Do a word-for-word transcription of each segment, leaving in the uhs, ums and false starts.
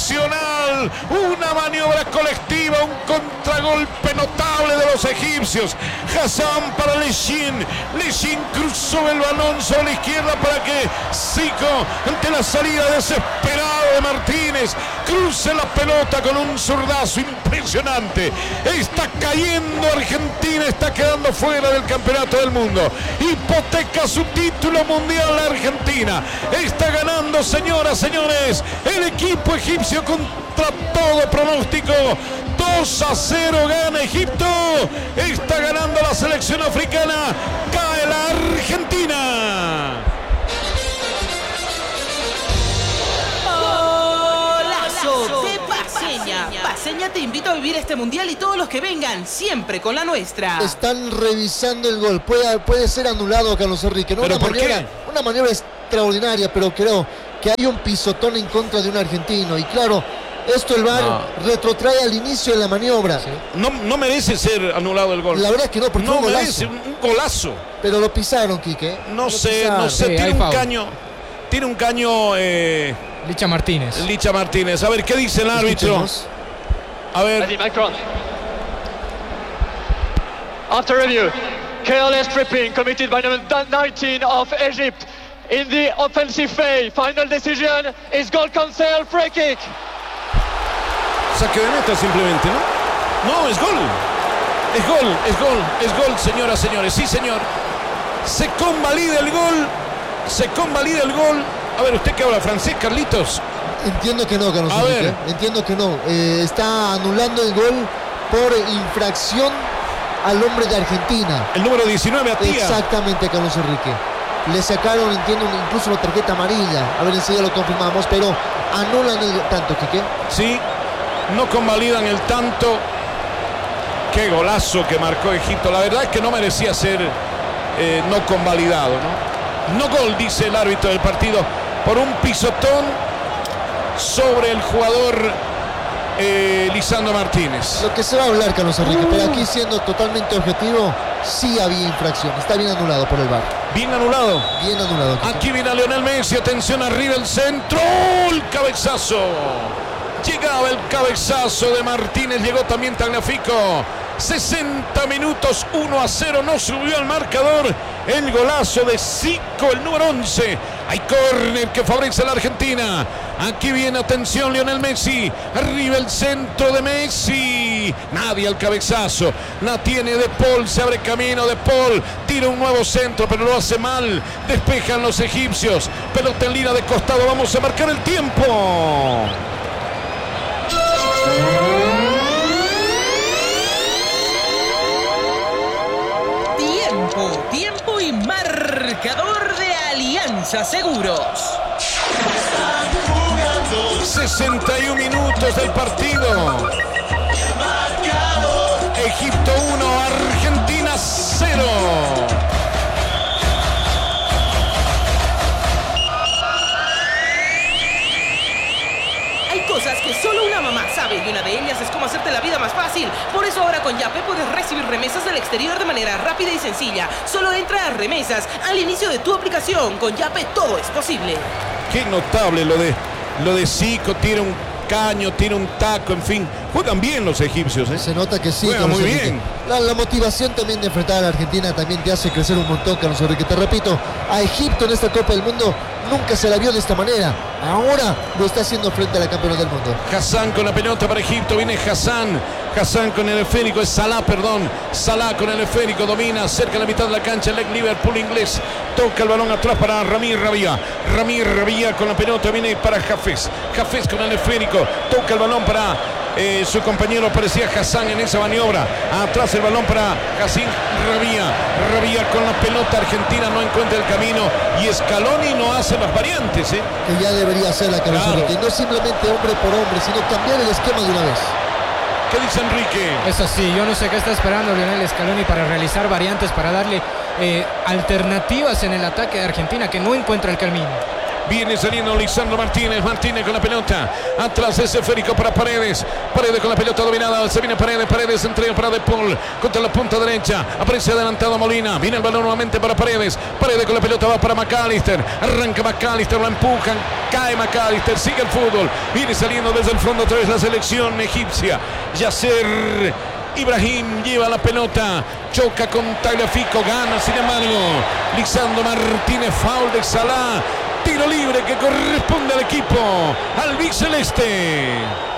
excepcional, una maniobra colectiva, un contragolpe notable de los egipcios. Hassan para Lechin, Lechin cruzó el balón sobre la izquierda para que Zico, ante la salida desesperada de Martínez, cruce la pelota con un zurdazo impresionante. Está cayendo Argentina, está quedando fuera del campeonato del mundo. Hipoteca su título mundial la Argentina. Está ganando, señoras, señores, el equipo egipcio contra todo pronóstico. dos a cero gana Egipto. Está ganando la selección africana. Cae la Argentina. Golazo de Paceña. Paceña te invito a vivir este mundial y todos los que vengan, siempre con la nuestra. Están revisando el gol. Puede, puede ser anulado, Carlos Enrique. ¿No? ¿Pero una por maniobra, qué? Una maniobra extraordinaria, pero creo que hay un pisotón en contra de un argentino. Y claro, esto el V A R no. retrotrae al inicio de la maniobra. Sí. No, no merece ser anulado el gol. La verdad es que no, porque no fue un golazo. merece un, un golazo. Pero lo pisaron, Quique. No lo sé, pisaron. no sé. Sí, tiene un foul. caño. Tiene un caño. Eh, Licha Martínez. Licha Martínez. A ver, ¿qué dice el árbitro? Escuchemos. A ver. Eddie Macron. After review, careless tripping committed by number nineteen of Egypt in the offensive phase. Final decision is goal cancel, free kick. Saque de meta simplemente, ¿no? No, es gol. Es gol, es gol, es gol, señoras, señores. Sí, señor. Se convalida el gol. Se convalida el gol. A ver, ¿usted qué habla francés, Carlitos? Entiendo que no, Carlos A Enrique. ver. Entiendo que no. Eh, está anulando el gol por infracción al hombre de Argentina. El número diecinueve, Atía. Exactamente, Carlos Enrique. Le sacaron, entiendo, incluso la tarjeta amarilla. A ver, enseguida lo confirmamos, pero anulan el tanto, Quique. Sí, no convalidan el tanto. Qué golazo que marcó Egipto. La verdad es que no merecía ser eh, no convalidado, ¿no? No gol, dice el árbitro del partido, por un pisotón sobre el jugador eh, Lisandro Martínez. Lo que se va a hablar, Carlos Enrique, uh. pero aquí siendo totalmente objetivo, sí había infracción. Está bien anulado por el V A R. Bien anulado. Bien anulado. Quique. Aquí viene Lionel Messi, atención arriba el centro, el cabezazo. Llegaba el cabezazo de Martínez, llegó también Tagliafico. sesenta minutos, uno a cero, no subió al marcador. El golazo de Zico, el número once. Hay córner que favorece a la Argentina. Aquí viene, atención, Lionel Messi. Arriba el centro de Messi. Nadie al cabezazo. La tiene De Paul, se abre camino De Paul. Tira un nuevo centro, pero lo hace mal. Despejan los egipcios. Pelota en línea de costado. Vamos a marcar el tiempo. Tiempo, tiempo y marcador de Alianza Seguros. sesenta y un minutos del partido. Egipto uno, Argentina cero. Hay cosas que solo una mamá sabe y una de ellas es cómo hacerte la vida más fácil. Por eso ahora con Yape puedes recibir remesas del exterior de manera rápida y sencilla. Solo entra a remesas al inicio de tu aplicación. Con Yape todo es posible. Qué notable lo de lo de Zico, tira un caño, tira un taco, en fin. Juegan bien los egipcios, ¿eh? Se nota que sí, Juegan Carlos muy Enrique. bien. La, la motivación también de enfrentar a la Argentina también te hace crecer un montón, Carlos Enrique. Te repito, a Egipto en esta Copa del Mundo nunca se la vio de esta manera. Ahora lo está haciendo frente a la campeona del mundo. Hassan con la pelota para Egipto, viene Hassan. Hassan con el esférico, es Salah, perdón. Salah con el esférico, domina cerca de la mitad de la cancha el Liverpool inglés. Toca el balón atrás para Ramir Rabia. Ramir Rabia con la pelota, viene para Hafez. Hafez con el esférico, toca el balón para eh, su compañero, parecía Hassan en esa maniobra. Atrás el balón para Hassan Rabia. Rabia con la pelota, Argentina no encuentra el camino y Scaloni no hace las variantes, ¿eh? Que ya debería ser la Carlos Claro. Enrique. No simplemente hombre por hombre, sino cambiar el esquema de una vez. ¿Qué dice Enrique? Es así, yo no sé qué está esperando Lionel Scaloni para realizar variantes, para darle eh, alternativas en el ataque de Argentina que no encuentra el camino. Viene saliendo Lisandro Martínez. Martínez con la pelota. Atrás es esférico para Paredes. Paredes con la pelota dominada. Se viene Paredes. Paredes entrega para De Paul. Contra la punta derecha. Aparece adelantado Molina. Viene el balón nuevamente para Paredes. Paredes con la pelota va para McAllister. Arranca McAllister. Lo empujan. Cae McAllister. Sigue el fútbol. Viene saliendo desde el fondo otra vez la selección egipcia. Yasser Ibrahim lleva la pelota, choca con Tagliafico, gana sin embargo Lisandro Martínez, foul de Salah, tiro libre que corresponde al equipo albiceleste.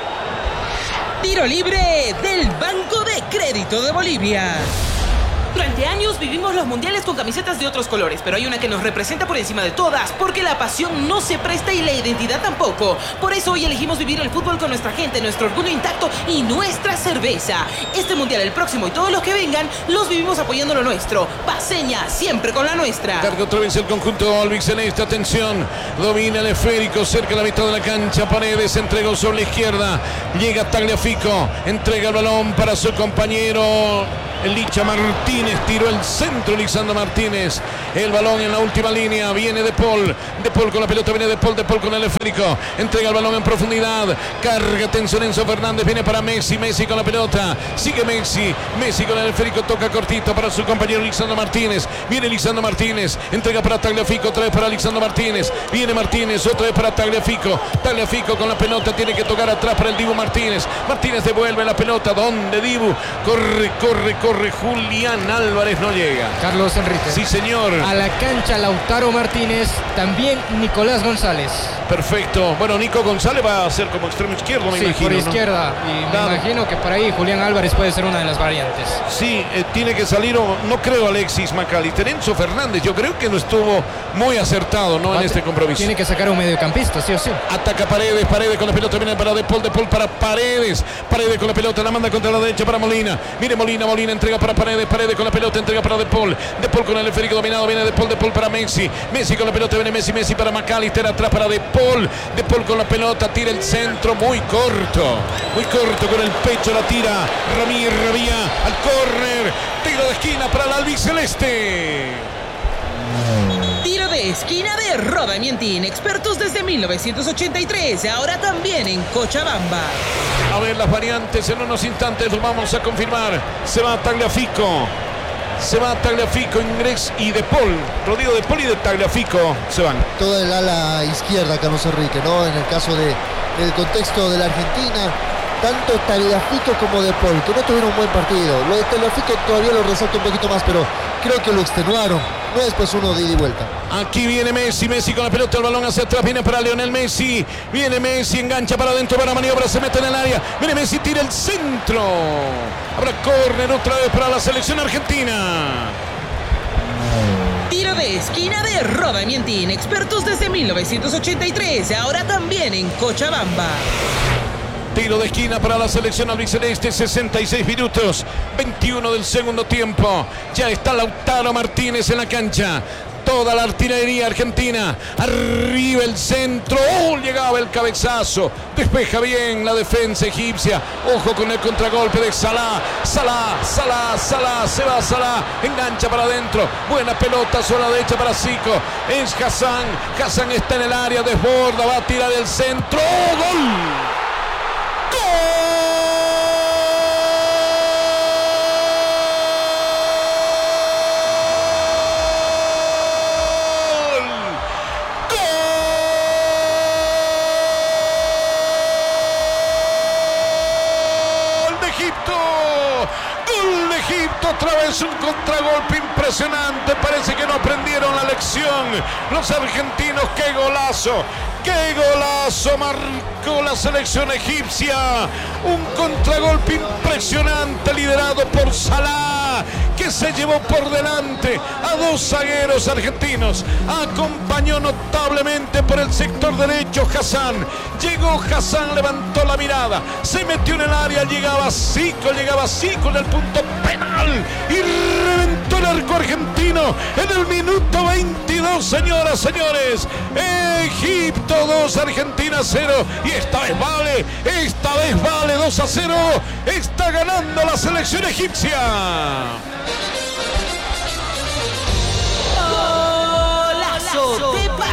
Tiro libre del Banco de Crédito de Bolivia. Durante años vivimos los mundiales con camisetas de otros colores, pero hay una que nos representa por encima de todas, porque la pasión no se presta y la identidad tampoco. Por eso hoy elegimos vivir el fútbol con nuestra gente, nuestro orgullo intacto y nuestra cerveza. Este mundial, el próximo y todos los que vengan, los vivimos apoyando lo nuestro. Paseña, siempre con la nuestra. Carga otra vez el conjunto albiceleste, atención, domina el esférico cerca de la mitad de la cancha. Paredes entregó sobre la izquierda, llega Tagliafico, entrega el balón para su compañero el Licha Martínez, tiró el centro Lisandro Martínez, el balón en la última línea, viene De Paul, De Paul con la pelota, viene De Paul, De Paul con el esférico, entrega el balón en profundidad, carga, atención Enzo Fernández, viene para Messi, Messi con la pelota, sigue Messi, Messi con el esférico, toca cortito para su compañero Lisandro Martínez, viene Lisandro Martínez, entrega para Tagliafico, otra vez para Lisandro Martínez, viene Martínez, otra vez para Tagliafico, Tagliafico con la pelota, tiene que tocar atrás para el Dibu Martínez, Martínez devuelve la pelota, ¿dónde Dibu? Corre, corre, corre. Corre Julián Álvarez, no llega. Carlos Enrique. Sí, señor. A la cancha Lautaro Martínez, también Nicolás González. Perfecto. Bueno, Nico González va a ser como extremo izquierdo, me sí, imagino. por ¿no? izquierda. Y Claro. me imagino que por ahí Julián Álvarez puede ser una de las variantes. Sí, eh, tiene que salir, o, no creo Alexis McAllister. Enzo Fernández, yo creo que no estuvo muy acertado, ¿no? En este compromiso. Tiene que sacar un mediocampista, sí o sí. Ataca Paredes, Paredes con la pelota, viene para De Paul, De Paul para Paredes. Paredes con la pelota, la manda contra la derecha para Molina. Mire Molina, Molina entrega para Paredes, Paredes con la pelota, entrega para De Paul. De Paul con el esférico dominado, viene De Paul, De Paul para Messi. Messi con la pelota, viene Messi, Messi para McAllister, atrás para De Paul. De Paul con la pelota, tira el centro, muy corto. Muy corto con el pecho, la tira Ramírez Rabía al córner. Tiro de esquina para el albiceleste. Tiro de esquina de Roda Mientín, expertos desde mil novecientos ochenta y tres, ahora también en Cochabamba. A ver las variantes en unos instantes, lo vamos a confirmar. Se va Tagliafico. Se va Tagliafico, Ingres y De Paul. Rodrigo De Paul y de Tagliafico se van. Toda el ala izquierda, Carlos Enrique, ¿no? En el caso de, del contexto de la Argentina, tanto Tagliafico como De Paul, que no tuvieron un buen partido. Lo de Tagliafico todavía lo resalto un poquito más, pero creo que lo extenuaron. No es pues uno de ida y vuelta. Aquí viene Messi, Messi con la pelota, el balón hacia atrás, viene para Lionel Messi, viene Messi, engancha para adentro, para maniobra, se mete en el área, viene Messi, tira el centro. Habrá córner otra vez para la selección argentina. Tiro de esquina de Roda Mientín, expertos desde mil novecientos ochenta y tres, ahora también en Cochabamba. Tiro de esquina para la selección albiceleste, sesenta y seis minutos, veintiuno del segundo tiempo. Ya está Lautaro Martínez en la cancha. Toda la artillería argentina. Arriba el centro. ¡Oh! Llegaba el cabezazo. Despeja bien la defensa egipcia. Ojo con el contragolpe de Salah. Salah, Salah, Salah. Se va Salah. Engancha para adentro. Buena pelota sobre la derecha para Zico. Es Hassan. Hassan está en el área. Desborda. Va a tirar el centro. ¡Oh! ¡Gol! Otra vez un contragolpe impresionante. Parece que no aprendieron la lección los argentinos. ¡Qué golazo! ¡Qué golazo marcó la selección egipcia! Un contragolpe impresionante liderado por Salah, que se llevó por delante a dos zagueros argentinos. Acompañó notablemente por el sector derecho Hassan. Llegó Hassan, levantó la mirada, se metió en el área, llegaba Zico, llegaba Zico en el punto penal y reventó el arco argentino en el minuto veintidós, señoras, señores. Egipto dos, Argentina cero, y esta vez vale, esta vez vale dos a cero. Está ganando la selección egipcia. ¡Golazo de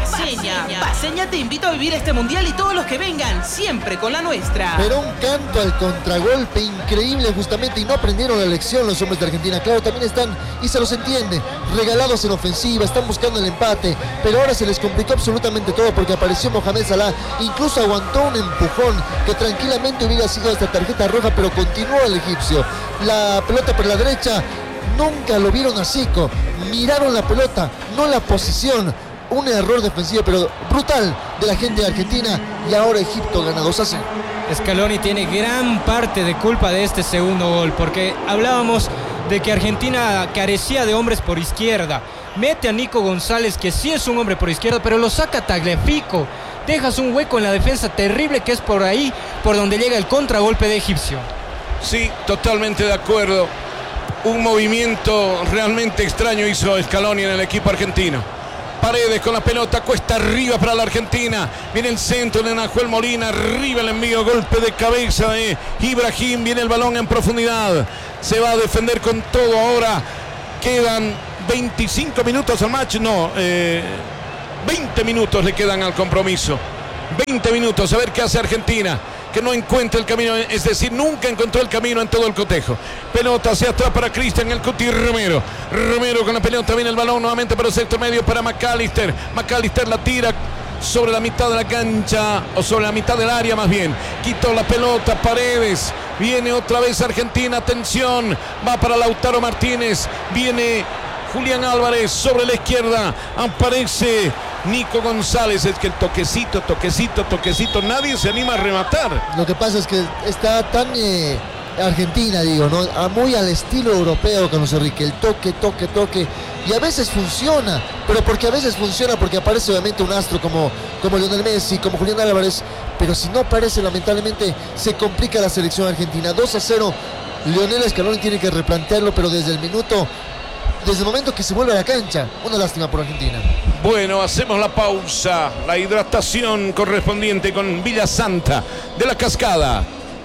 Paceña. Paceña te invito a vivir este mundial y todos los que vengan, siempre con la nuestra. Pero un canto al contragolpe increíble justamente, y no aprendieron la lección los hombres de Argentina. Claro, también están, y se los entiende, regalados en ofensiva, están buscando el empate, pero ahora se les complicó absolutamente todo porque apareció Mohamed Salah, incluso aguantó un empujón que tranquilamente hubiera sido esta tarjeta roja, pero continuó el egipcio. La pelota por la derecha, nunca lo vieron a Zico, miraron la pelota, no la posición. Un error defensivo pero brutal de la gente de Argentina, y ahora Egipto gana dos a cero. Scaloni tiene gran parte de culpa de este segundo gol, porque hablábamos de que Argentina carecía de hombres por izquierda. Mete a Nico González, que sí es un hombre por izquierda, pero lo saca Tagliafico. Dejas un hueco en la defensa terrible, que es por ahí por donde llega el contragolpe de egipcio. Sí, totalmente de acuerdo. Un movimiento realmente extraño hizo Scaloni en el equipo argentino. Paredes con la pelota, cuesta arriba para la Argentina. Viene el centro de Nahuel Molina, arriba el envío, golpe de cabeza de Ibrahim. Viene el balón en profundidad. Se va a defender con todo ahora. Quedan veinticinco minutos al match. No, eh, veinte minutos le quedan al compromiso. veinte minutos, a ver qué hace Argentina, que no encuentra el camino, es decir, nunca encontró el camino en todo el cotejo. Pelota hacia atrás para Cristian El Cuti Romero. Romero con la pelota, viene el balón nuevamente para el sector medio para McAllister. McAllister la tira sobre la mitad de la cancha, o sobre la mitad del área más bien. Quitó la pelota, Paredes. Viene otra vez Argentina, atención, va para Lautaro Martínez. Viene Julián Álvarez sobre la izquierda, aparece Nico González. Es que el toquecito, toquecito, toquecito, nadie se anima a rematar. Lo que pasa es que está tan eh, Argentina, digo, ¿no? A muy al estilo europeo, Carlos Enrique, el toque, toque, toque, y a veces funciona, pero porque a veces funciona porque aparece obviamente un astro como, como Lionel Messi, como Julián Álvarez, pero si no aparece, lamentablemente se complica la selección argentina. Dos a cero, Lionel Scaloni tiene que replantearlo, pero desde el minuto Desde el momento que se vuelve a la cancha. Una lástima por Argentina. Bueno, hacemos la pausa, la hidratación correspondiente con Villa Santa de la Cascada.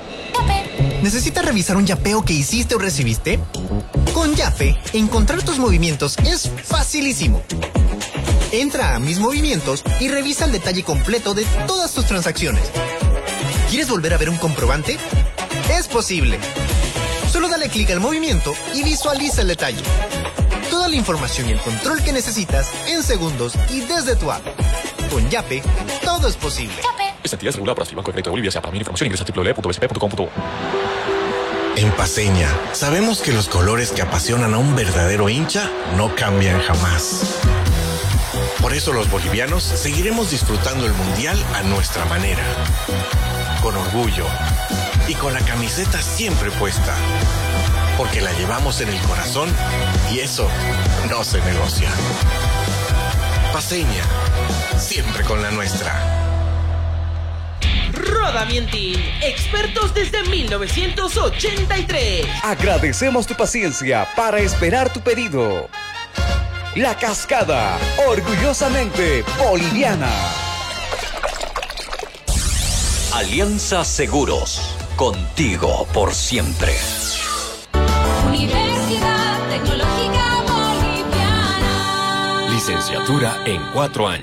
¿Necesitas revisar un yapeo que hiciste o recibiste? Con Yape, encontrar tus movimientos es facilísimo. Entra a Mis Movimientos y revisa el detalle completo de todas tus transacciones. ¿Quieres volver a ver un comprobante? Es posible. Solo dale clic al movimiento y visualiza el detalle. Toda la información y el control que necesitas en segundos y desde tu app. Con Yape, todo es posible. Esta entidad es regulada por el Banco de Crédito de Bolivia. Para más información ingresa a doble u doble u doble u punto b c p punto com punto b. En Paceña, sabemos que los colores que apasionan a un verdadero hincha no cambian jamás. Por eso los bolivianos seguiremos disfrutando el Mundial a nuestra manera. Con orgullo y con la camiseta siempre puesta. Porque la llevamos en el corazón y eso no se negocia. Paceña, siempre con la nuestra. Rodamientin, expertos desde mil novecientos ochenta y tres. Agradecemos tu paciencia para esperar tu pedido. La Cascada, orgullosamente boliviana. Alianza Seguros, contigo por siempre. Universidad Tecnológica Boliviana. Licenciatura en cuatro años.